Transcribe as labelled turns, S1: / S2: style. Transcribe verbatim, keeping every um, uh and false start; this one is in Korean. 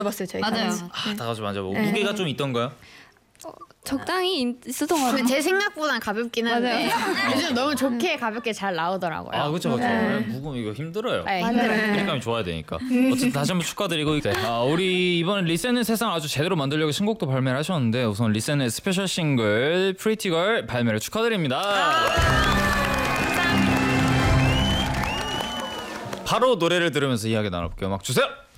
S1: 봤어요 저희.
S2: 맞아요.
S1: 같이.
S3: 아, 다 같이 맞아. 뭐
S1: 네.
S3: 무게가 좀 있던가요?
S1: 적당히 있었던 것 같아요.
S2: 근데 제 생각보단 가볍긴 한데 요즘 너무 좋게 가볍게 잘 나오더라고요.
S3: 아 그렇죠 그렇죠.
S1: 네.
S3: 무거움 이거 힘들어요.
S2: 네, 힘들어요.
S3: 쾌감이 좋아야 되니까. 어쨌든 다시 한번 축하드리고 네. 아, 우리 이번 리센의 세상 아주 제대로 만들려고 신곡도 발매를 하셨는데 우선 리센의 스페셜 싱글 프리티걸 발매를 축하드립니다. 바로 노래를 들으면서 이야기 나눠볼게요. 음악 주세요.